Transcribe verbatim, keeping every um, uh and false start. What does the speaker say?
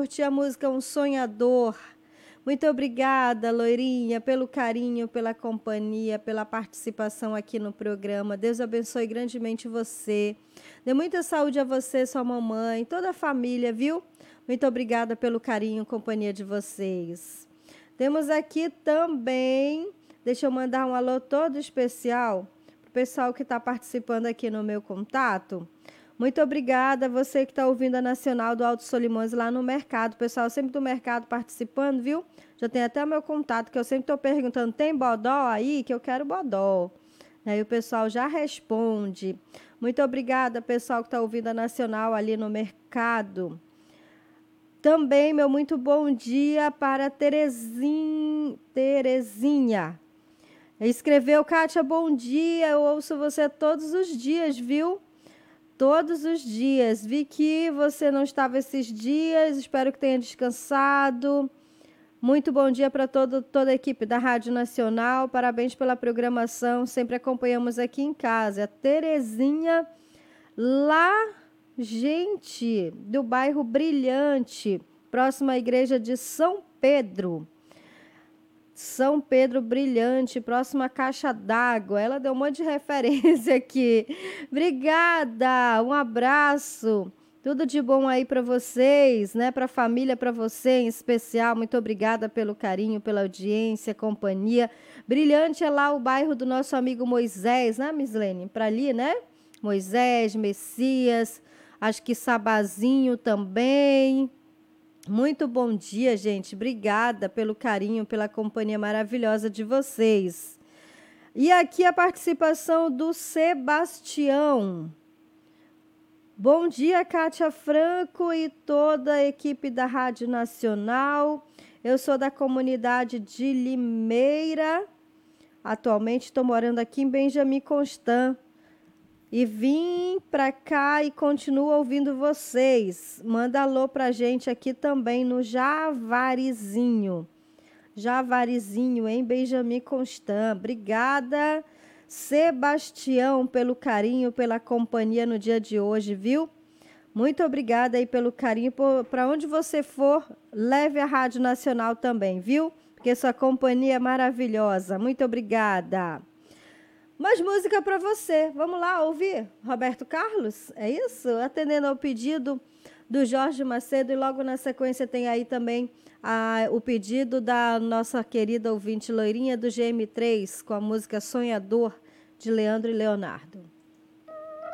curtir a música Um Sonhador. Muito obrigada, Loirinha, pelo carinho, pela companhia, pela participação aqui no programa. Deus abençoe grandemente você. Dê muita saúde a você, sua mamãe, toda a família, viu? Muito obrigada pelo carinho e companhia de vocês. Temos aqui também, deixa eu mandar um alô todo especial para o pessoal que está participando aqui no meu contato. Muito obrigada, você que está ouvindo a Nacional do Alto Solimões lá no mercado. O pessoal sempre do mercado participando, viu? Já tem até o meu contato, que eu sempre estou perguntando, tem bodó aí? Que eu quero bodó. Aí o pessoal já responde. Muito obrigada, pessoal que está ouvindo a Nacional ali no mercado. Também, meu muito bom dia para Terezinha. Terezinha. Escreveu, Kátia, bom dia. Eu ouço você todos os dias, viu? Todos os dias. Vi que você não estava esses dias. Espero que tenha descansado. Muito bom dia para todo, toda a equipe da Rádio Nacional. Parabéns pela programação. Sempre acompanhamos aqui em casa. A Terezinha, lá, gente, do bairro Brilhante, próxima à igreja de São Pedro. São Pedro Brilhante, próxima Caixa d'Água. Ela deu um monte de referência aqui. Obrigada, um abraço. Tudo de bom aí para vocês, né? Para a família, para você em especial. Muito obrigada pelo carinho, pela audiência, companhia. Brilhante é lá o bairro do nosso amigo Moisés, né, Mislene? Para ali, né? Moisés, Messias, acho que Sabazinho também. Muito bom dia, gente. Obrigada pelo carinho, pela companhia maravilhosa de vocês. E aqui a participação do Sebastião. Bom dia, Kátia Franco e toda a equipe da Rádio Nacional. Eu sou da comunidade de Limeira. Atualmente estou morando aqui em Benjamin Constant. E vim para cá e continuo ouvindo vocês. Manda alô pra gente aqui também no Javarizinho. Javarizinho, em Benjamin Constant. Obrigada, Sebastião, pelo carinho, pela companhia no dia de hoje, viu? Muito obrigada aí pelo carinho. Para onde você for, leve a Rádio Nacional também, viu? Porque sua companhia é maravilhosa. Muito obrigada. Mais música para você. Vamos lá ouvir Roberto Carlos? É isso? Atendendo ao pedido do Jorge Macedo. E logo na sequência tem aí também a, o pedido da nossa querida ouvinte Loirinha do G M três com a música Sonhador de Leandro e Leonardo.